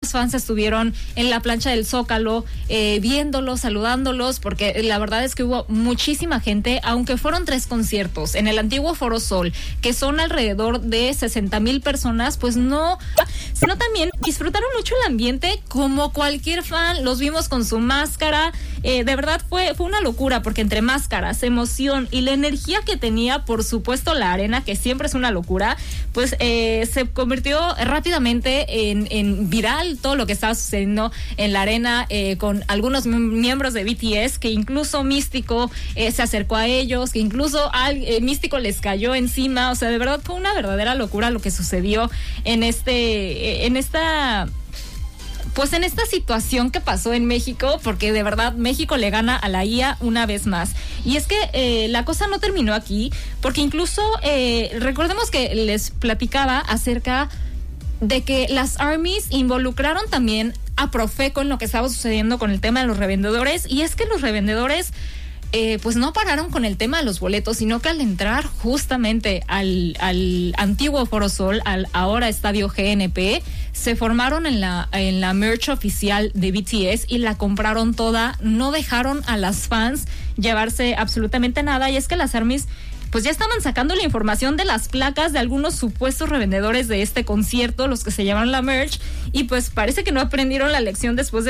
fans estuvieron en la plancha del Zócalo, viéndolos, saludándolos, porque la verdad es que hubo muchísima gente, aunque fueron 3 conciertos en el antiguo Foro Sol, que son alrededor de 60,000 personas, pues no, sino también disfrutaron mucho el ambiente como cualquier fan. Los vimos con su máscara, de verdad fue una locura, porque entre máscaras, emoción y la energía que tenía, por supuesto, la arena, que siempre es una locura, pues se convirtió rápidamente en viral todo lo que estaba sucediendo en la arena, con algunos miembros de BTS, que incluso Místico se acercó a ellos, que incluso Místico les cayó encima. O sea, de verdad fue una verdadera locura lo que sucedió en esta situación que pasó en México, porque de verdad México le gana a la IA una vez más. Y es que la cosa no terminó aquí, porque incluso recordemos que les platicaba acerca de que las ARMYs involucraron también a Profeco en lo que estaba sucediendo con el tema de los revendedores. Y es que los revendedores pues no pararon con el tema de los boletos, sino que al entrar justamente al antiguo Foro Sol, al ahora Estadio GNP, se formaron en la merch oficial de BTS y la compraron toda. No dejaron a las fans llevarse absolutamente nada. Y es que las ARMYs pues ya estaban sacando la información de las placas de algunos supuestos revendedores de este concierto, los que se llevaron la merch, y pues parece que no aprendieron la lección después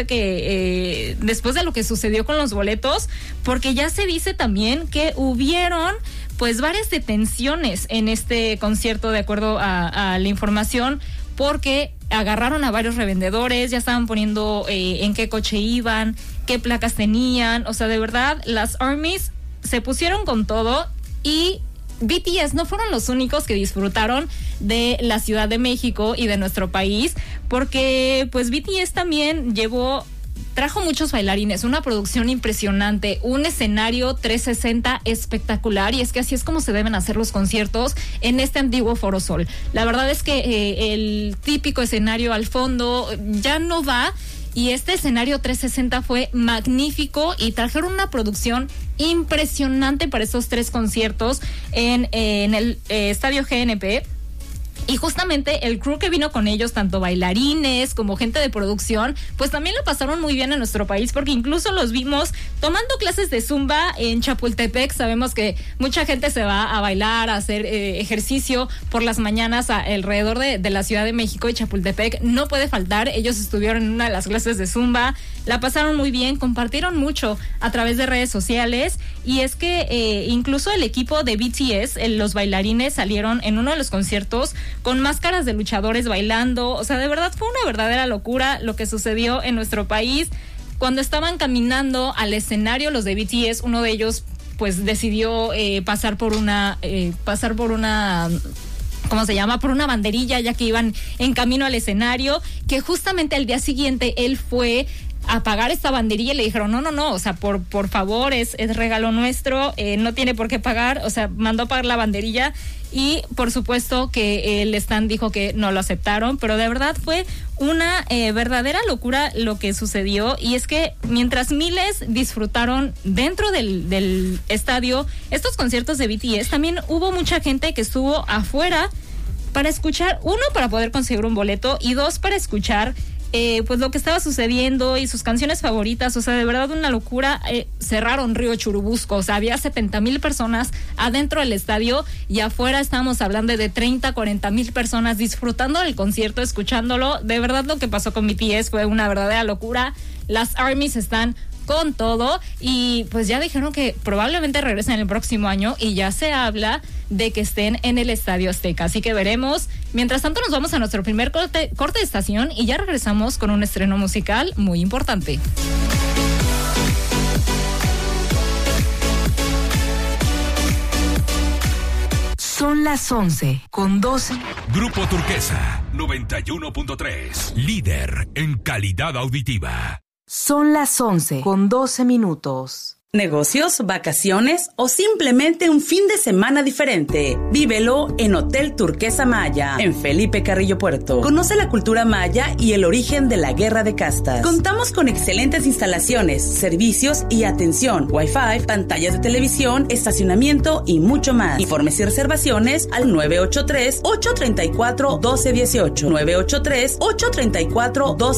de lo que sucedió con los boletos, porque ya se dice también que hubieron pues varias detenciones en este concierto, de acuerdo a la información, porque agarraron a varios revendedores, ya estaban poniendo en qué coche iban, qué placas tenían. O sea, de verdad, las ARMYs se pusieron con todo. Y BTS no fueron los únicos que disfrutaron de la Ciudad de México y de nuestro país, porque pues BTS también trajo muchos bailarines, una producción impresionante, un escenario 360 espectacular, y es que así es como se deben hacer los conciertos en este antiguo Foro Sol. La verdad es que el típico escenario al fondo ya no va, y este escenario 360 fue magnífico, y trajeron una producción impresionante para estos 3 conciertos en el Estadio GNP. Y justamente el crew que vino con ellos, tanto bailarines como gente de producción, pues también lo pasaron muy bien en nuestro país, porque incluso los vimos tomando clases de Zumba en Chapultepec. Sabemos que mucha gente se va a bailar, a hacer ejercicio por las mañanas alrededor de la Ciudad de México, y Chapultepec no puede faltar. Ellos estuvieron en una de las clases de Zumba, la pasaron muy bien, compartieron mucho a través de redes sociales. Y es que incluso el equipo de BTS, los bailarines, salieron en uno de los conciertos con máscaras de luchadores bailando. O sea, de verdad fue una verdadera locura lo que sucedió en nuestro país. Cuando estaban caminando al escenario los de BTS, uno de ellos pues decidió pasar por una ¿cómo se llama? Por una banderilla, ya que iban en camino al escenario, que justamente al día siguiente él fue a pagar esta banderilla y le dijeron, no, o sea, por favor, es regalo nuestro, no tiene por qué pagar. O sea, mandó a pagar la banderilla, y por supuesto que el stand dijo que no lo aceptaron, pero de verdad fue una verdadera locura lo que sucedió. Y es que mientras miles disfrutaron dentro del estadio estos conciertos de BTS, también hubo mucha gente que estuvo afuera para escuchar, 1, para poder conseguir un boleto, y 2, para escuchar pues lo que estaba sucediendo y sus canciones favoritas. O sea, de verdad una locura. Cerraron Río Churubusco, o sea, había 70,000 personas adentro del estadio, y afuera estábamos hablando de 30-40,000 personas disfrutando del concierto, escuchándolo. De verdad lo que pasó con BTS fue una verdadera locura. Las ARMYs están con todo, y pues ya dijeron que probablemente regresen el próximo año, y ya se habla de que estén en el Estadio Azteca, así que veremos. Mientras tanto, nos vamos a nuestro primer corte de estación, y ya regresamos con un estreno musical muy importante. Son las 11:12. Grupo Turquesa 91.3, líder en calidad auditiva. Son las 11:12. Negocios, vacaciones o simplemente un fin de semana diferente. Vívelo en Hotel Turquesa Maya, en Felipe Carrillo Puerto. Conoce la cultura maya y el origen de la guerra de castas. Contamos con excelentes instalaciones, servicios y atención, Wi-Fi, pantallas de televisión, estacionamiento y mucho más. Informes y reservaciones al 983-834-1218. 983-834-1218.